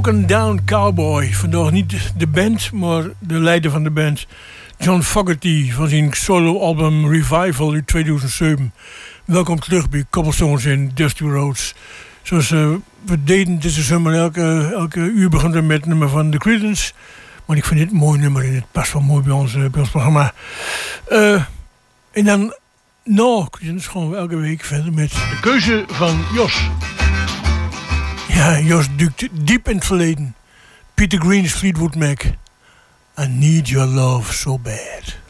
Broken Down Cowboy. Vandaag niet de band, maar de leider van de band. John Fogerty van zijn solo-album Revival uit 2007. Welkom terug bij Cobblestones in Dusty Roads. Zoals we deden deze zomer, elke uur begint er met het nummer van The Creedence. Maar ik vind dit een mooi nummer en het past wel mooi bij ons programma. En dan Creedence gaan we elke week verder met de keuze van Jos. Ja, Jos duikt diep in het verleden. Peter Green's Fleetwood Mac. I need your love so bad.